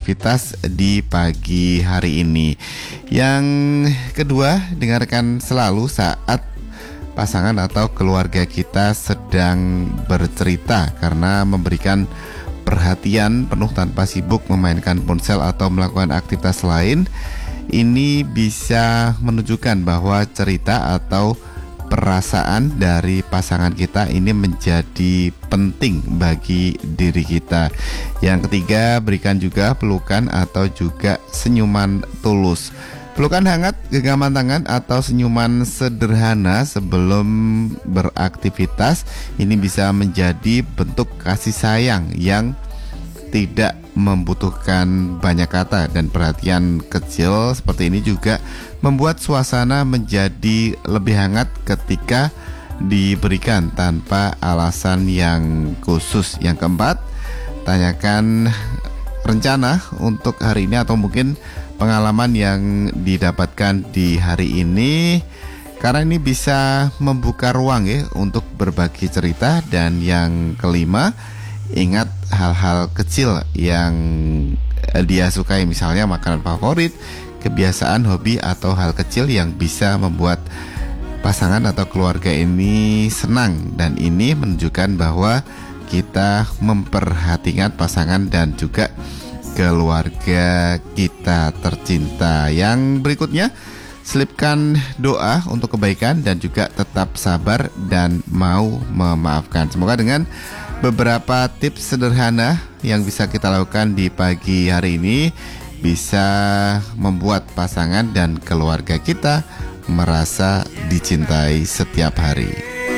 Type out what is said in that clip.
beraktivitas di pagi hari ini. Yang kedua, dengarkan selalu saat pasangan atau keluarga kita sedang bercerita, karena memberikan perhatian penuh tanpa sibuk memainkan ponsel atau melakukan aktivitas lain, ini bisa menunjukkan bahwa cerita atau perasaan dari pasangan kita ini menjadi penting bagi diri kita. Yang ketiga, berikan juga pelukan atau juga senyuman tulus. Pelukan hangat, genggaman tangan, atau senyuman sederhana sebelum beraktivitas ini bisa menjadi bentuk kasih sayang yang tidak membutuhkan banyak kata, dan perhatian kecil seperti ini juga membuat suasana menjadi lebih hangat ketika diberikan tanpa alasan yang khusus. Yang keempat, tanyakan rencana untuk hari ini atau mungkin pengalaman yang didapatkan di hari ini, karena ini bisa membuka ruang ya untuk berbagi cerita. Dan yang kelima, ingat hal-hal kecil yang dia sukai, misalnya makanan favorit, kebiasaan, hobi, atau hal kecil yang bisa membuat pasangan atau keluarga ini senang. Dan ini menunjukkan bahwa kita memperhatikan pasangan dan juga keluarga kita tercinta. Yang berikutnya, selipkan doa untuk kebaikan dan juga tetap sabar dan mau memaafkan. Semoga dengan beberapa tips sederhana yang bisa kita lakukan di pagi hari ini bisa membuat pasangan dan keluarga kita merasa dicintai setiap hari.